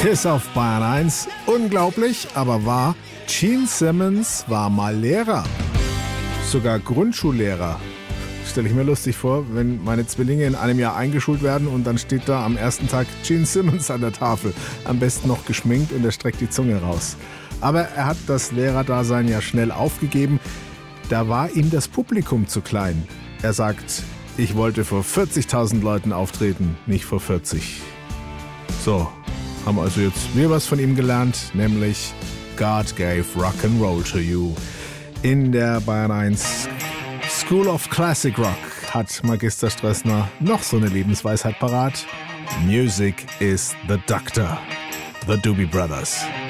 Kiss auf Bayern 1. Unglaublich, aber wahr. Gene Simmons war mal Lehrer. Sogar Grundschullehrer. Stelle ich mir lustig vor, wenn meine Zwillinge in einem Jahr eingeschult werden und dann steht da am ersten Tag Gene Simmons an der Tafel. Am besten noch geschminkt und er streckt die Zunge raus. Aber er hat das Lehrerdasein ja schnell aufgegeben. Da war ihm das Publikum zu klein. Er sagt, ich wollte vor 40.000 Leuten auftreten, nicht vor 40. So, haben also jetzt wir was von ihm gelernt, nämlich God gave Rock'n'Roll to you. In der Bayern 1 School of Classic Rock hat Magister Stressner noch so eine Lebensweisheit parat. Music is the doctor. The Doobie Brothers.